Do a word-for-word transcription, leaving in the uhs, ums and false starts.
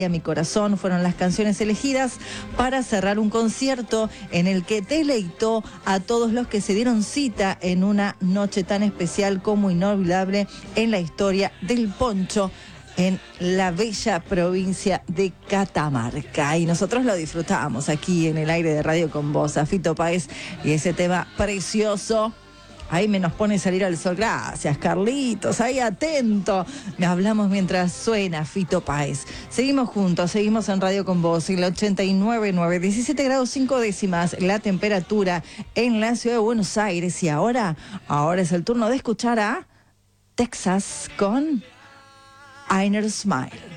a mi corazón fueron las canciones elegidas para cerrar un concierto en el que deleitó a todos los que se dieron cita en una noche tan especial como inolvidable en la historia del poncho en la bella provincia de Catamarca. Y nosotros lo disfrutábamos aquí en el aire de Radio Con Vos, a Fito Páez y ese tema precioso. Ahí me nos pone salir al sol. Gracias, Carlitos. Ahí atento. Me hablamos mientras suena Fito Páez. Seguimos juntos, seguimos en Radio Con Vos. En la ochenta y nueve punto nueve, diecisiete grados cinco décimas la temperatura en la ciudad de Buenos Aires. Y ahora, ahora es el turno de escuchar a Texas con Inner Smile.